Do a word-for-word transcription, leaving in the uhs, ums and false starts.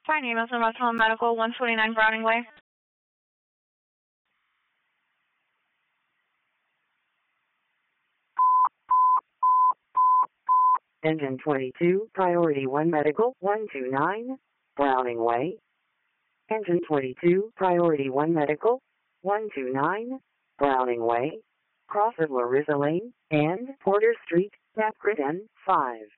Fine, email from Russell Medical, one forty-nine Browning Way. Engine twenty-two, Priority one Medical, one two nine, Browning Way. Engine twenty-two, Priority one Medical, one two nine, Browning Way. Cross of Larissa Lane and Porter Street, Tapcrit N five.